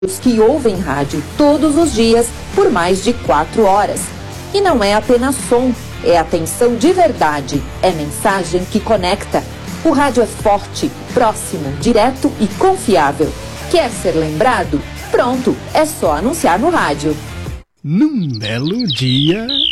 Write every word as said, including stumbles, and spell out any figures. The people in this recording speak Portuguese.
Os que ouvem rádio todos os dias por mais de quatro horas. E não é apenas som, é atenção de verdade, é mensagem que conecta. O rádio é forte, próximo, direto e confiável. Quer ser lembrado? Pronto, é só anunciar no rádio. Num belo dia...